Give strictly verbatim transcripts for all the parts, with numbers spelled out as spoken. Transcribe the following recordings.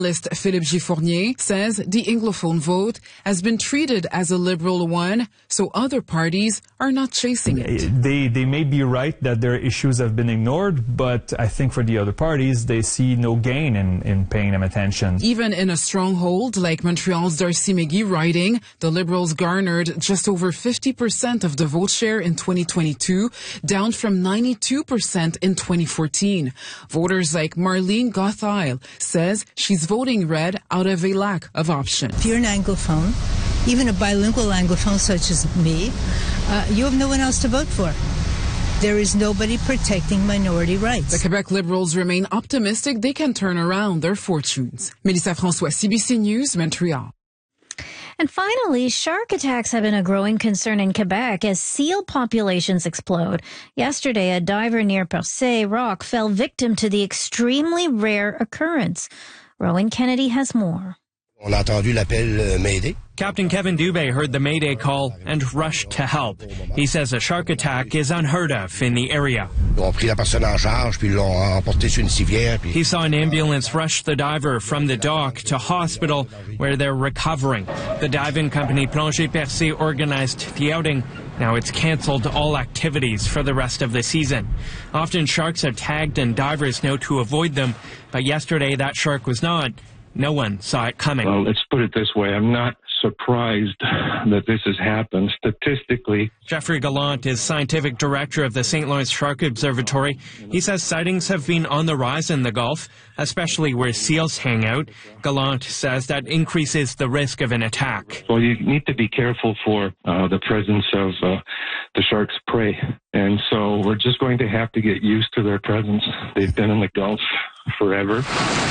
List Philippe G. Fournier says the Anglophone vote has been treated as a liberal one, so other parties are not chasing it. They they may be right that their issues have been ignored, but I think for the other parties, they see no gain in, in paying them attention. Even in a stronghold like Montreal's Darcy McGee riding, the Liberals garnered just over fifty percent of the vote share in twenty twenty-two, down from ninety-two percent in twenty fourteen. Voters like Marlene Gottheil says she's voting red out of a lack of options. If you're an Anglophone, even a bilingual Anglophone such as me, uh, you have no one else to vote for. There is nobody protecting minority rights. The Quebec Liberals remain optimistic they can turn around their fortunes. Mélissa François, C B C News, Montreal. And finally, shark attacks have been a growing concern in Quebec as seal populations explode. Yesterday, a diver near Percé Rock fell victim to the extremely rare occurrence. Rowan Kennedy has more. On a entendu l'appel Mayday. Captain Kevin Dubé heard the Mayday call and rushed to help. He says a shark attack is unheard of in the area. Ils ont pris la personne en charge, puis l'ont emporté sur une civière. Puis... He saw an ambulance rush the diver from the dock to hospital where they're recovering. The diving company Plongée Percée organized the outing. Now it's canceled all activities for the rest of the season. Often sharks are tagged and divers know to avoid them, but yesterday that shark was not. No one saw it coming. Well, let's put it this way. I'm not surprised that this has happened. Statistically, Jeffrey Gallant is scientific director of the Saint Lawrence Shark Observatory. He says sightings have been on the rise in the Gulf, especially where seals hang out. Gallant says that increases the risk of an attack. Well, you need to be careful for uh, the presence of uh, the shark's prey. And so we're just going to have to get used to their presence. They've been in the Gulf forever.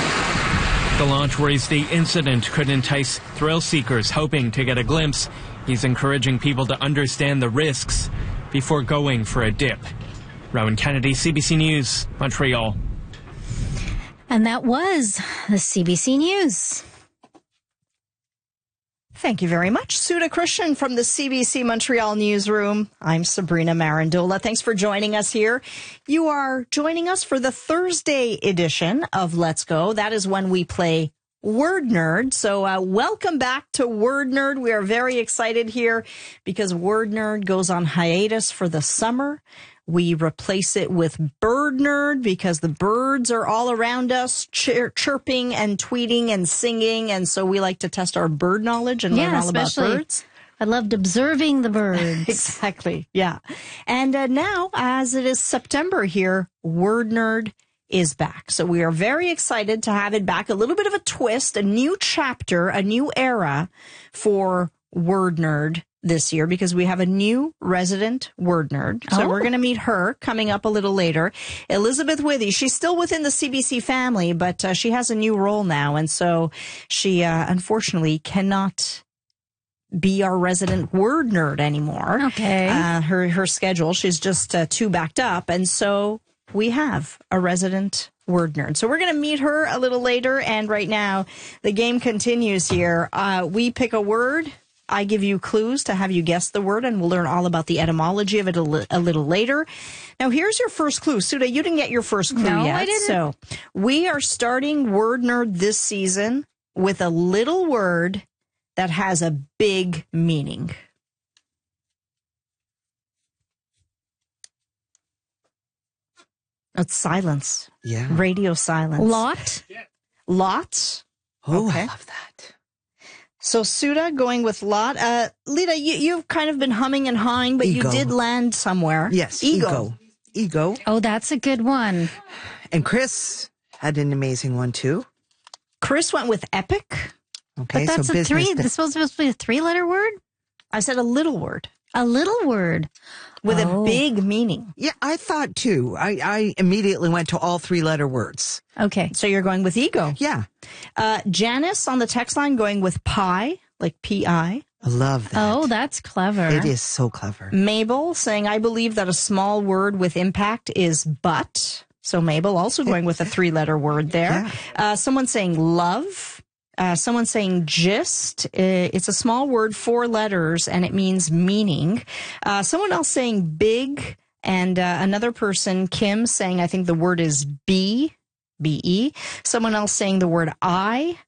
Gallant worries the incident could entice thrill seekers hoping to get a glimpse. He's encouraging people to understand the risks before going for a dip. Rowan Kennedy, C B C News, Montreal. And that was the C B C News. Thank you very much, Suda Christian from the C B C Montreal newsroom. I'm Sabrina Marandola. Thanks for joining us here. You are joining us for the Thursday edition of Let's Go. That is when we play Word Nerd. So uh, welcome back to Word Nerd. We are very excited here because Word Nerd goes on hiatus for the summer. We replace it with Bird Nerd because the birds are all around us chir- chirping and tweeting and singing. And so we like to test our bird knowledge and yeah, learn all about birds. I loved observing the birds. Exactly. Yeah. And uh, now, as it is September here, Word Nerd is back. So we are very excited to have it back. A little bit of a twist, a new chapter, a new era for Word Nerd this year because we have a new resident word nerd. So oh. we're going to meet her coming up a little later. Elizabeth Withy, she's still within the C B C family, but uh, she has a new role now. And so she uh, unfortunately cannot be our resident word nerd anymore. Okay. Uh, her, her schedule, she's just uh, too backed up. And so we have a resident word nerd. So we're going to meet her a little later. And right now the game continues here. Uh, we pick a word. I give you clues to have you guess the word, and we'll learn all about the etymology of it a, li- a little later. Now, here's your first clue. Suda, you didn't get your first clue no, yet. I didn't. So we are starting Word Nerd this season with a little word that has a big meaning. That's silence. Yeah. Radio silence. Lot? Lot. Oh, okay. I love that. So, Suda, going with lot. Uh, Lita, you, you've kind of been humming and hawing, but Ego. you did land somewhere. Yes, Ego. Ego. Ego. Oh, that's a good one. And Chris had an amazing one, too. Chris went with epic. Okay, but that's so a three. th- This is supposed to be a three-letter word? I said a little word. A little word. With oh. a big meaning. Yeah, I thought, too. I, I immediately went to all three-letter words. Okay, so you're going with ego. Yeah. Uh, Janice on the text line going with pi. Like P I. I love that. Oh, that's clever. It is so clever. Mabel saying, I believe that a small word with impact is but. So Mabel also going with a three-letter word there. Yeah. Uh, someone saying love. Uh, someone saying gist. Uh, it's a small word, four letters, and it means meaning. Uh, someone else saying big. And uh, another person, Kim, saying, I think the word is be. B E. Someone else saying the word I.